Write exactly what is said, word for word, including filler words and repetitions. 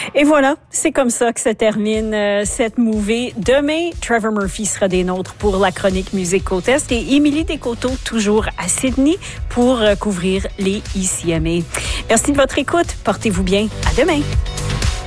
Et voilà, c'est comme ça que se termine euh, cette movie. Demain, Trevor Murphy sera des nôtres pour la chronique Musique Côte Est et Émilie Descoteaux toujours à Sydney pour euh, couvrir les I C M A. Merci de votre écoute. Portez-vous bien. À demain.